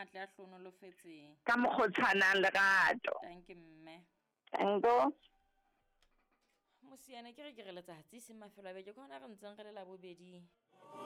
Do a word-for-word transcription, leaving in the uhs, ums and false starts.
matle a hlonolofetseng. Ka mokgotsanang lerato. Thank you mme. Tango. Mosiane ke re ke re letsatsi se mafelo a beke ke hona re ntseng re le la bobedi.